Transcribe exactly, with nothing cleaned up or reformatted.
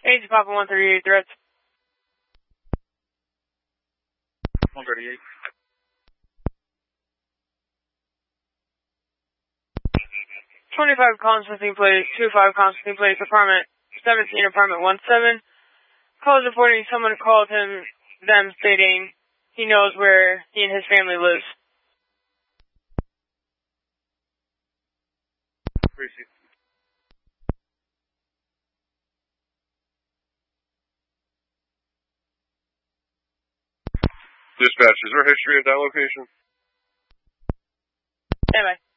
Agent Papa one thirty-eight, threats. one thirty-eight. twenty-five Constantine Place, two five Constantine Place, apartment seventeen, apartment one seven. Calls reporting someone called him, them stating he knows where he and his family lives. Receive. Dispatch, is there history at that location? Anyway.